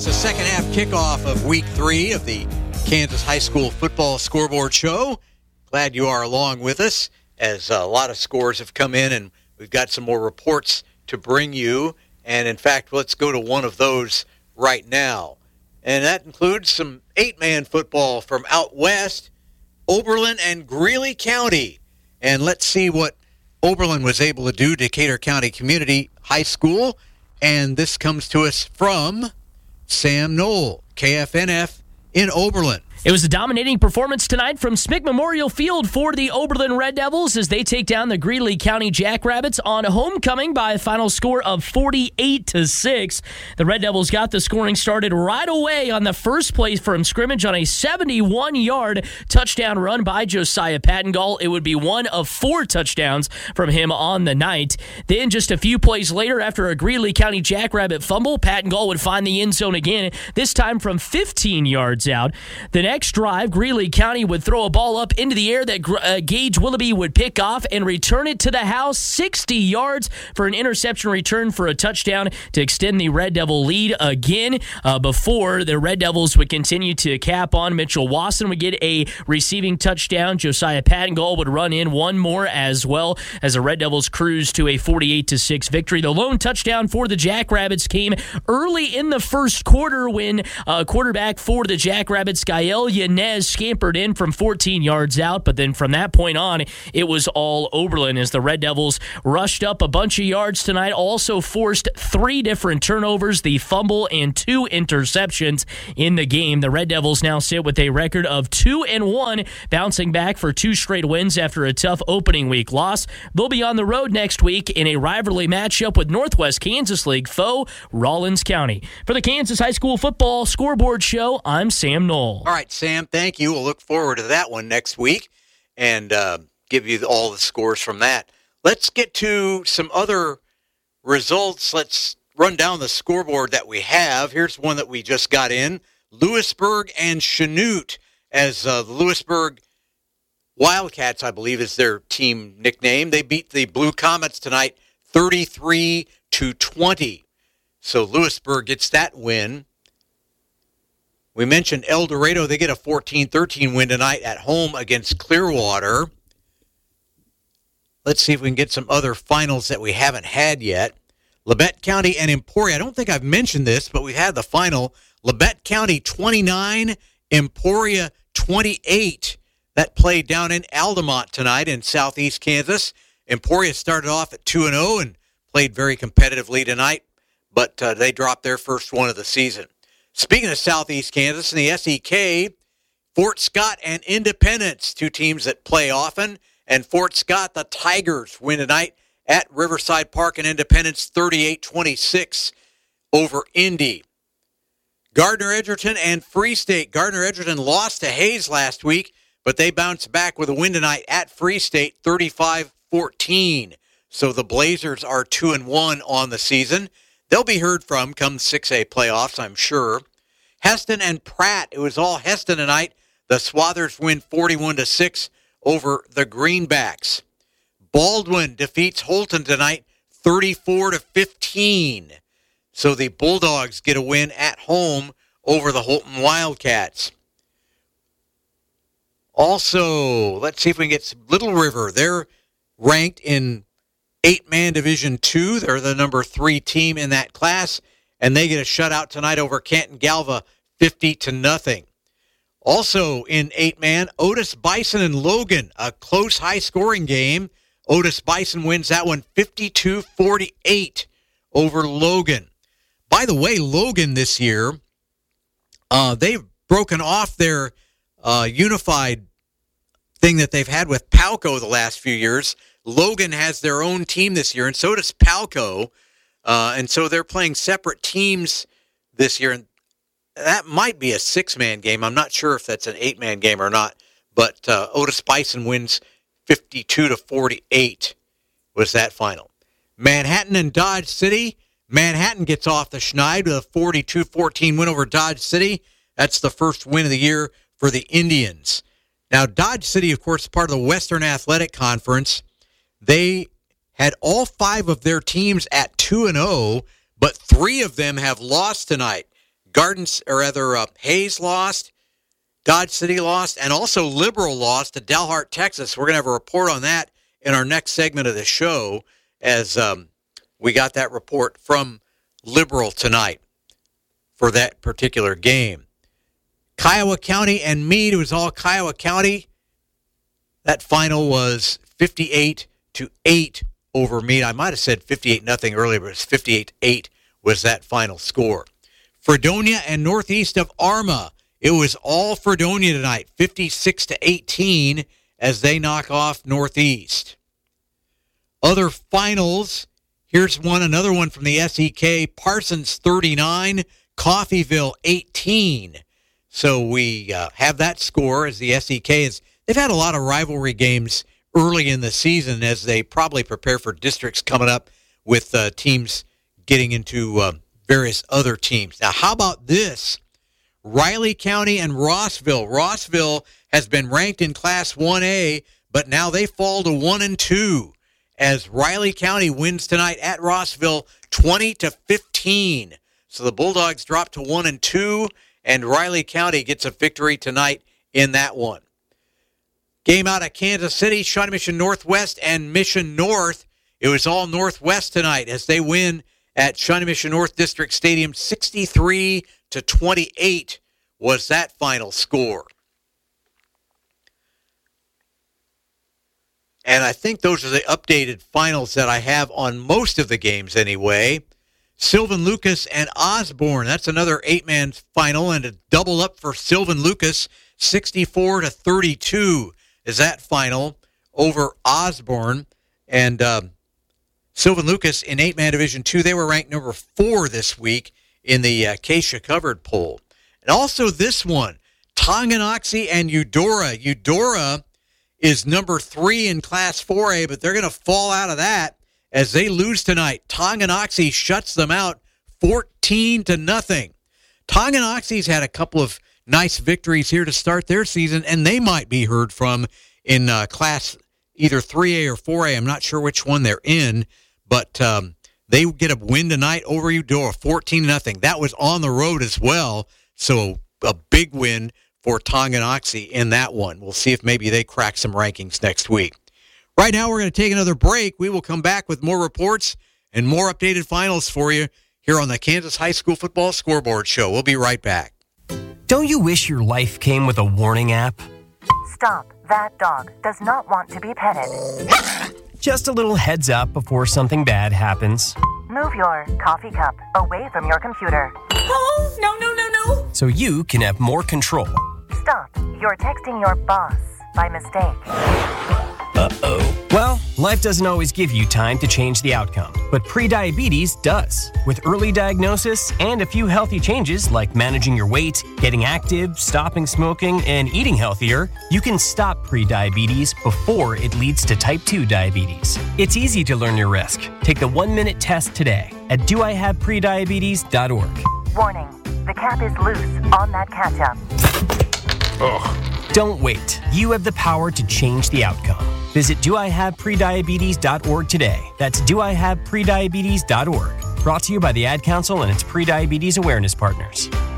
It's the second half kickoff of week 3 of the Kansas High School Football Scoreboard Show. Glad you are along with us as a lot of scores have come in and we've got some more reports to bring you. And in fact, let's go to one of those right now. And that includes some 8-man football from out west, Oberlin and Greeley County. And let's see what Oberlin was able to do, Decatur County Community High School. And this comes to us from Sam Knoll, KFNF in Oberlin. It was a dominating performance tonight from Smick Memorial Field for the Oberlin Red Devils as they take down the Greeley County Jackrabbits on homecoming by a final score of 48-6. The Red Devils got the scoring started right away on the first play from scrimmage on a 71-yard touchdown run by Josiah Pattengall. It would be one of 4 touchdowns from him on the night. Then just a few plays later, after a Greeley County Jackrabbit fumble, Pattengall would find the end zone again, this time from 15 yards out. The next drive, Greeley County would throw a ball up into the air that Gage Willoughby would pick off and return it to the house 60 yards for an interception return for a touchdown to extend the Red Devil lead again before the Red Devils would continue to cap on. Mitchell Wasson would get a receiving touchdown. Josiah Pattengall would run in one more as well as the Red Devils cruise to a 48-6 victory. The lone touchdown for the Jackrabbits came early in the first quarter when quarterback for the Jackrabbits, Gael Yanez, scampered in from 14 yards out, but then from that point on, it was all Oberlin as the Red Devils rushed up a bunch of yards tonight, also forced 3 different turnovers, the fumble, and 2 interceptions in the game. The Red Devils now sit with a record of 2-1, bouncing back for 2 straight wins after a tough opening week loss. They'll be on the road next week in a rivalry matchup with Northwest Kansas League foe Rawlins County. For the Kansas High School Football Scoreboard Show, I'm Sam Knoll. All right, Sam, thank you. We'll look forward to that one next week and give you all the scores from that. Let's get to some other results. Let's run down the scoreboard that we have. Here's one that we just got in. Lewisburg and Chanute, as the Lewisburg Wildcats, I believe, is their team nickname. They beat the Blue Comets tonight 33-20. So Lewisburg gets that win. We mentioned El Dorado. They get a 14-13 win tonight at home against Clearwater. Let's see if we can get some other finals that we haven't had yet. Labette County and Emporia. I don't think I've mentioned this, but we had the final. Labette County 29, Emporia 28. That played down in Altamont tonight in southeast Kansas. Emporia started off at 2-0 and played very competitively tonight, but they dropped their first one of the season. Speaking of southeast Kansas, in the SEK, Fort Scott and Independence, 2 teams that play often. And Fort Scott, the Tigers, win tonight at Riverside Park in Independence, 38-26 over Indy. Gardner Edgerton and Free State. Gardner Edgerton lost to Hayes last week, but they bounced back with a win tonight at Free State, 35-14. So the Blazers are 2-1 on the season. They'll be heard from come 6A playoffs, I'm sure. Heston and Pratt. It was all Heston tonight. The Swathers win 41-6 over the Greenbacks. Baldwin defeats Holton tonight 34-15. So the Bulldogs get a win at home over the Holton Wildcats. Also, let's see if we can get Little River. They're ranked in 8-man Division II. They're the number 3 team in that class, and they get a shutout tonight over Canton Galva, 50-0. Also in 8-man, Otis Bison and Logan, a close, high-scoring game. Otis Bison wins that one 52-48 over Logan. By the way, Logan this year, they've broken off their unified thing that they've had with Palco the last few years. Logan has their own team this year, and so does Palco. And so they're playing separate teams this year. And that might be a 6-man game. I'm not sure if that's an 8-man game or not. But Otis Bison wins 52-48 was that final. Manhattan and Dodge City. Manhattan gets off the schneid with a 42-14 win over Dodge City. That's the first win of the year for the Indians. Now, Dodge City, of course, is part of the Western Athletic Conference. They had all 5 of their teams at 2-0, but 3 of them have lost tonight. Hayes lost, Dodge City lost, and also Liberal lost to Dalhart, Texas. We're going to have a report on that in our next segment of the show, as we got that report from Liberal tonight for that particular game. Kiowa County and Meade, it was all Kiowa County. That final was 58-8 over Meade. I might have said 58-0 earlier, but it's 58-8 was that final score. Fredonia and Northeast of Arma, it was all Fredonia tonight, 56-18 as they knock off Northeast. Other finals, here's another one from the SEK. Parsons 39, Coffeyville 18. So we have that score as the SEK is. They've had a lot of rivalry games early in the season as they probably prepare for districts coming up with teams getting into various other teams. Now, how about this? Riley County and Rossville. Rossville has been ranked in Class 1A, but now they fall to 1 and 2 as Riley County wins tonight at Rossville 20-15. So the Bulldogs drop to 1 and 2, and Riley County gets a victory tonight in that one. Game out of Kansas City, Shawnee Mission Northwest and Mission North. It was all Northwest tonight as they win at Shawnee Mission North District Stadium. 63-28 was that final score. And I think those are the updated finals that I have on most of the games anyway. Sylvan Lucas and Osborne. That's another 8-man final and a double up for Sylvan Lucas. 64-32 is that final over Osborne. And Sylvan Lucas in 8-man Division 2, they were ranked number 4 this week in the Acacia Covered poll. And also this one, Tonganoxie and Eudora. Eudora is number 3 in Class 4A, but they're going to fall out of that as they lose tonight. Tonganoxie shuts them out 14-0. Tonganoxie's had a couple of nice victories here to start their season, and they might be heard from in Class either 3A or 4A. I'm not sure which one they're in, but they get a win tonight over Eudora, 14-0. That was on the road as well, so a big win for Tonganoxie in that one. We'll see if maybe they crack some rankings next week. Right now, we're going to take another break. We will come back with more reports and more updated finals for you here on the Kansas High School Football Scoreboard Show. We'll be right back. Don't you wish your life came with a warning app? Stop. That dog does not want to be petted. Just a little heads up before something bad happens. Move your coffee cup away from your computer. Oh, no. So you can have more control. Stop. You're texting your boss by mistake. Uh-oh. Well, life doesn't always give you time to change the outcome, but prediabetes does. With early diagnosis and a few healthy changes like managing your weight, getting active, stopping smoking, and eating healthier, you can stop prediabetes before it leads to type 2 diabetes. It's easy to learn your risk. Take the 1-minute test today at doihaveprediabetes.org. Warning. The cap is loose on that ketchup. Ugh. Don't wait. You have the power to change the outcome. Visit doihaveprediabetes.org today. That's doihaveprediabetes.org. Brought to you by the Ad Council and its Prediabetes Awareness Partners.